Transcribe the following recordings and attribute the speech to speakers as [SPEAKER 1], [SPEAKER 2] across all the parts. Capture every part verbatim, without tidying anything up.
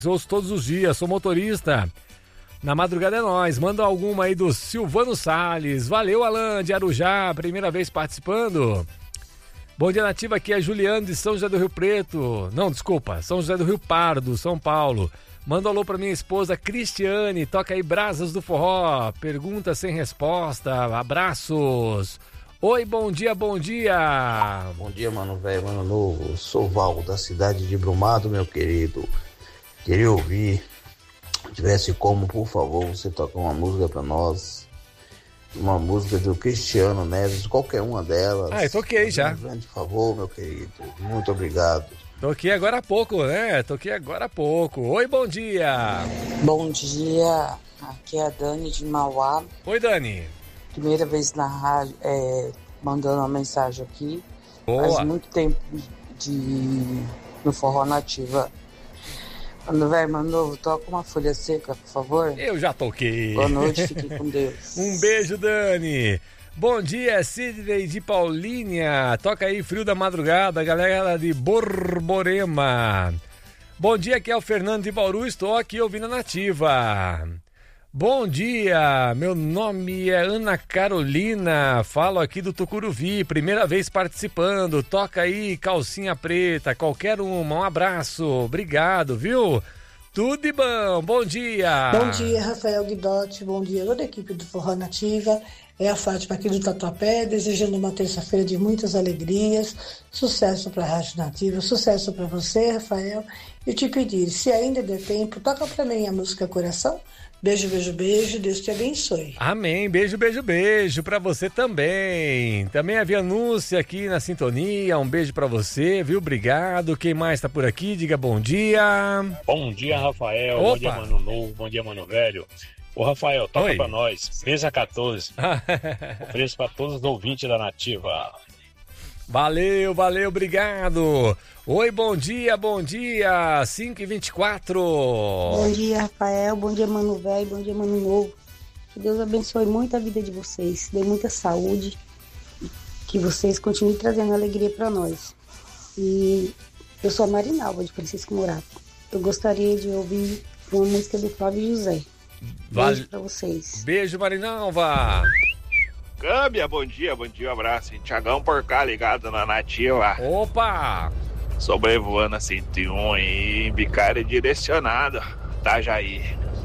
[SPEAKER 1] Ouço todos os dias, sou motorista. Na madrugada é nóis. Manda alguma aí do Silvano Salles. Valeu, Alan, de Arujá, primeira vez participando. Bom dia, Nativa, aqui é Juliano de São José do Rio Preto. Não, desculpa, São José do Rio Pardo, São Paulo. Manda um alô pra minha esposa Cristiane. Toca aí Brasas do Forró. Pergunta sem resposta. Abraços. Oi, bom dia, bom dia.
[SPEAKER 2] Bom dia, mano velho, mano novo. Sou Val, da cidade de Brumado, meu querido. Queria ouvir, se tivesse como, por favor, você tocar uma música pra nós. Uma música do Cristiano Neves, qualquer uma delas.
[SPEAKER 1] Ah, eu toquei já.
[SPEAKER 2] Um grande favor, meu querido. Muito obrigado.
[SPEAKER 1] Toquei agora há pouco, né? Toquei agora há pouco. Oi, bom dia.
[SPEAKER 3] Bom dia. Aqui é a Dani de Mauá.
[SPEAKER 1] Oi, Dani.
[SPEAKER 3] Primeira vez na rádio, é, mandando uma mensagem aqui.
[SPEAKER 1] Boa.
[SPEAKER 3] Faz muito tempo de no Forró Nativa. Mano, velho, mano novo, toca uma folha seca, por favor.
[SPEAKER 1] Eu já toquei.
[SPEAKER 3] Boa noite, fique com Deus.
[SPEAKER 1] Um beijo, Dani. Bom dia, Sidney de Paulínia. Toca aí, Frio da Madrugada, galera de Borborema. Bom dia, aqui é o Fernando de Bauru, estou aqui ouvindo a Nativa. Bom dia, meu nome é Ana Carolina, falo aqui do Tucuruvi, primeira vez participando. Toca aí, Calcinha Preta, qualquer uma, um abraço, obrigado, viu? Tudo de bom, bom dia.
[SPEAKER 4] Bom dia, Rafael Guidotti, bom dia toda a equipe do Forró Nativa. É a Fátima aqui do Tatuapé, desejando uma terça-feira de muitas alegrias, sucesso para a Rádio Nativa, sucesso para você, Rafael. E te pedir, se ainda der tempo, toca para mim a música Coração. Beijo, beijo, beijo, Deus te abençoe.
[SPEAKER 1] Amém, beijo, beijo, beijo pra você também. Também a Vianúncia aqui na sintonia, um beijo pra você, viu? Obrigado. Quem mais tá por aqui? Diga bom dia.
[SPEAKER 5] Bom dia, Rafael.
[SPEAKER 1] Opa.
[SPEAKER 5] Bom dia, mano novo. Bom dia, mano velho. Ô, Rafael, toca
[SPEAKER 1] Oi.
[SPEAKER 5] pra nós. Mesa quatorze. Ofereço pra todos os ouvintes da Nativa.
[SPEAKER 1] Valeu, valeu, obrigado. Oi, bom dia, bom dia, cinco e vinte e quatro.
[SPEAKER 6] Bom dia, Rafael, bom dia, mano velho, bom dia, mano novo. Que Deus abençoe muito a vida de vocês, dê muita saúde, que vocês continuem trazendo alegria para nós. E eu sou a Marinalva, de Francisco Morato. Eu gostaria de ouvir uma música do Flávio José.
[SPEAKER 1] Vale.
[SPEAKER 6] Beijo para vocês.
[SPEAKER 1] Beijo, Marinalva.
[SPEAKER 7] Câmbia, bom dia, bom dia, um abraço. Tiagão por cá, ligado na Nativa.
[SPEAKER 1] Opa!
[SPEAKER 7] Sobrevoando a cento e um em Bicário direcionado, Itajaí.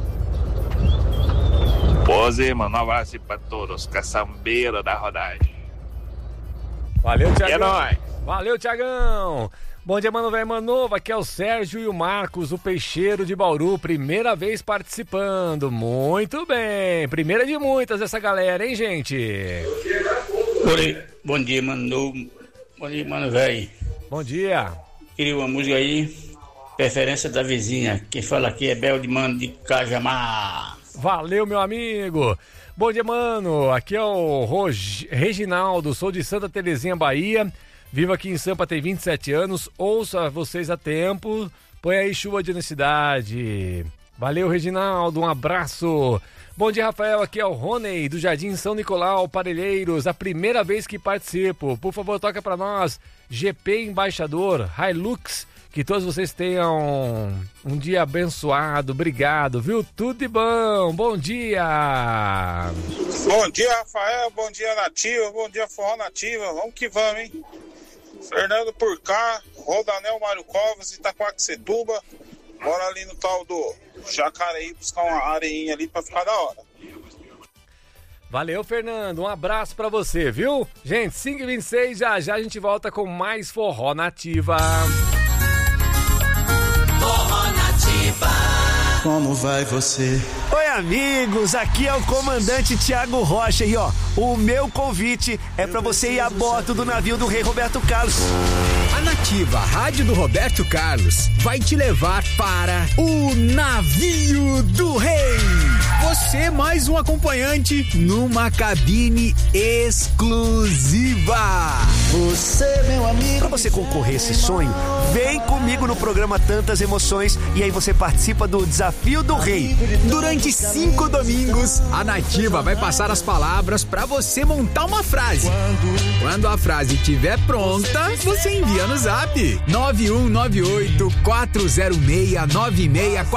[SPEAKER 7] Pose, mano, um abraço pra todos, caçambeiros da rodagem.
[SPEAKER 1] Valeu, Tiagão.
[SPEAKER 7] E é nóis.
[SPEAKER 1] Valeu, Tiagão. Bom dia, mano velho, mano novo. Aqui é o Sérgio e o Marcos, o Peixeiro de Bauru. Primeira vez participando. Muito bem. Primeira de muitas essa galera, hein, gente?
[SPEAKER 8] Oi, bom dia, mano novo. Bom dia, mano velho.
[SPEAKER 1] Bom dia.
[SPEAKER 8] Queria uma música aí. Preferência da vizinha. Quem fala aqui é Bel de Mano de Cajamar.
[SPEAKER 1] Valeu, meu amigo. Bom dia, mano. Aqui é o Rog... Reginaldo. Sou de Santa Terezinha, Bahia. Vivo aqui em Sampa, tem vinte e sete anos, ouça vocês a tempo, põe aí chuva de honestidade. Valeu, Reginaldo, um abraço. Bom dia, Rafael, aqui é o Rony, do Jardim São Nicolau, Parelheiros, a primeira vez que participo. Por favor, toca pra nós, G P Embaixador, Hilux, que todos vocês tenham um dia abençoado, obrigado, viu? Tudo de bom, bom dia.
[SPEAKER 9] Bom dia, Rafael, bom dia, Nativa, bom dia, Forró Nativa, vamos que vamos, hein? Fernando por cá, Rodanel Mário Covas, Itaquaquecetuba. Bora ali no tal do Jacareí buscar uma areinha ali pra ficar da hora.
[SPEAKER 1] Valeu, Fernando, um abraço pra você, viu? Gente, cinco e vinte e seis, já já a gente volta com mais Forró Nativa.
[SPEAKER 10] Forró Nativa.
[SPEAKER 11] Como vai você?
[SPEAKER 12] Oi, amigos, aqui é o comandante Tiago Rocha e ó, o meu convite é pra você ir a bordo do navio do Rei Roberto Carlos.
[SPEAKER 13] A Nativa, a rádio do Roberto Carlos, vai te levar para o Navio do Rei. você mais um acompanhante numa cabine exclusiva.
[SPEAKER 12] Você, meu amigo. Pra você concorrer a esse sonho, vem comigo no programa Tantas Emoções e aí você participa do Desafio do Rei.
[SPEAKER 13] Durante cinco domingos, a Nativa vai passar as palavras pra você montar uma frase. Quando a frase estiver pronta, você envia no zap nove um nove oito quatro zero seis nove seis quatro